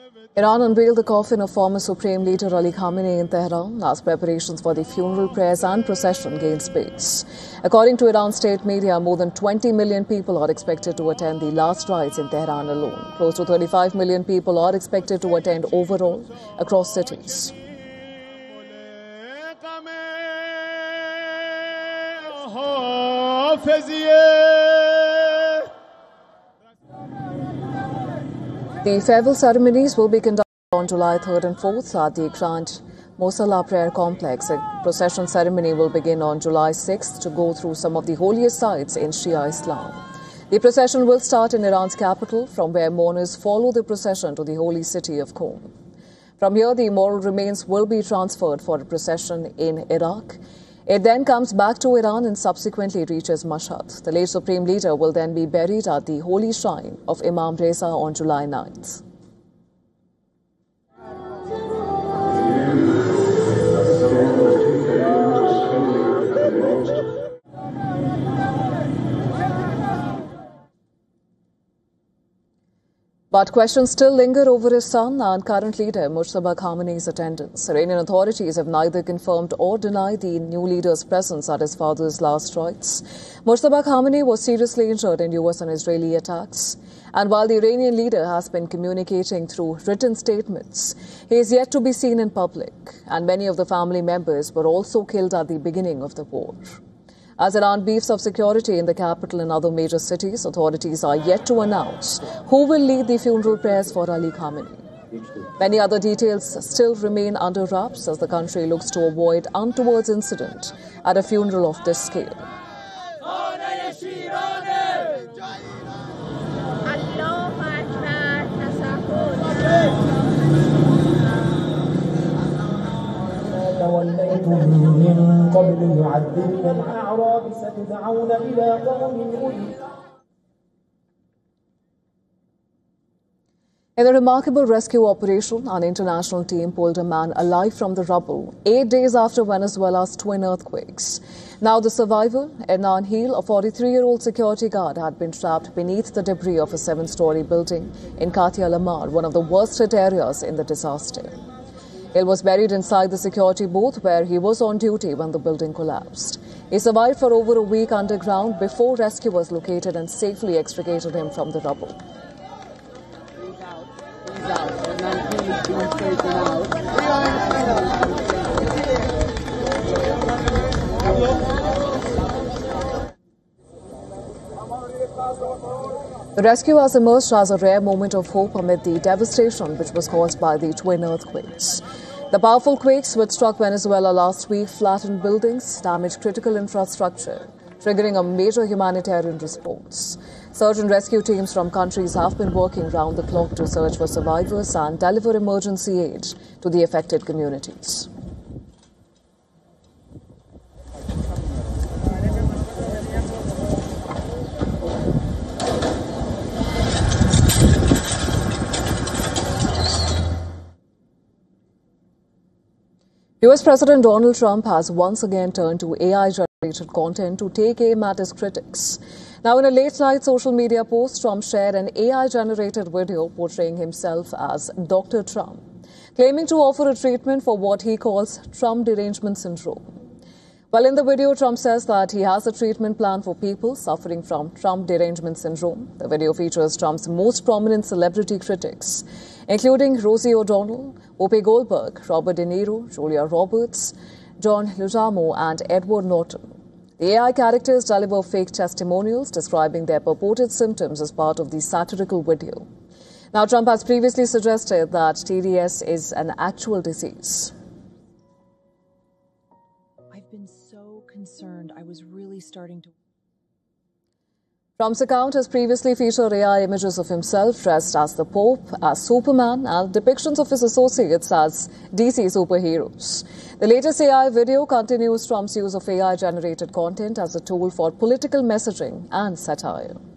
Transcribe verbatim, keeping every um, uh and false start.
Iran unveiled the coffin of former Supreme Leader Ali Khamenei in Tehran as preparations for the funeral prayers and procession gain pace. According to Iran state media, more than twenty million people are expected to attend the last rites in Tehran alone. Close to thirty-five million people are expected to attend overall across cities. The farewell ceremonies will be conducted on July third and fourth at the Grand Mosalla Prayer Complex. A procession ceremony will begin on July sixth to go through some of the holiest sites in Shia Islam. The procession will start in Iran's capital, from where mourners follow the procession to the holy city of Qom. From here, the moral remains will be transferred for a procession in Iraq. It then comes back to Iran and subsequently reaches Mashhad. The late Supreme Leader will then be buried at the holy shrine of Imam Reza on July ninth. But questions still linger over his son and current leader Mujtaba Khamenei's attendance. Iranian authorities have neither confirmed or denied the new leader's presence at his father's last rites. Mujtaba Khamenei was seriously injured in U S and Israeli attacks. And while the Iranian leader has been communicating through written statements, he is yet to be seen in public. And many of the family members were also killed at the beginning of the war. As Iran beefs up security in the capital and other major cities, authorities are yet to announce who will lead the funeral prayers for Ali Khamenei. Many other details still remain under wraps as the country looks to avoid untoward incident at a funeral of this scale. من قبل يعذبن الأعراب ستدعون إلى قوم أولي. In a remarkable rescue operation, an international team pulled a man alive from the rubble eight days after Venezuela's twin earthquakes. Now the survivor, Hernan Gil, a forty-three-year-old security guard, had been trapped beneath the debris of a seven-story building in Katia Lamar, one of the worst-hit areas in the disaster. He was buried inside the security booth where he was on duty when the building collapsed. He survived for over a week underground before rescuers located and safely extricated him from the rubble. Breathe out. Breathe out. Hernan Gil is being taken out. The rescue has emerged as a rare moment of hope amid the devastation which was caused by the twin earthquakes. The powerful quakes which struck Venezuela last week flattened buildings, damaged critical infrastructure, triggering a major humanitarian response. Search and rescue teams from countries have been working round the clock to search for survivors and deliver emergency aid to the affected communities. U S President Donald Trump has once again turned to A I-generated content to take aim at his critics. Now, in a late-night social media post, Trump shared an A I-generated video portraying himself as Doctor Trump, claiming to offer a treatment for what he calls Trump derangement syndrome. Well, in the video, Trump says that he has a treatment plan for people suffering from Trump derangement syndrome. The video features Trump's most prominent celebrity critics, including Rosie O'Donnell, Whoopi Goldberg, Robert De Niro, Julia Roberts, John Leguizamo, and Edward Norton. The A I characters deliver fake testimonials describing their purported symptoms as part of the satirical video. Now, Trump has previously suggested that T D S is an actual disease. I've been so concerned. I was really starting to... Trump's account has previously featured A I images of himself dressed as the Pope, as Superman, and depictions of his associates as D C superheroes. The latest A I video continues Trump's use of A I-generated content as a tool for political messaging and satire.